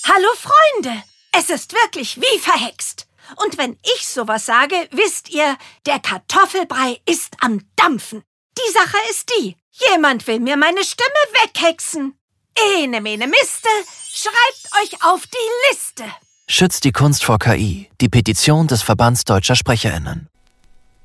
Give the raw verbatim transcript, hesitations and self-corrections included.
Hallo Freunde, es ist wirklich wie verhext. Und wenn ich sowas sage, wisst ihr, der Kartoffelbrei ist am Dampfen. Die Sache ist die, jemand will mir meine Stimme weghexen. Ene mene miste, schreibt euch auf die Liste. Schützt die Kunst vor K I. Die Petition des Verbands Deutscher SprecherInnen.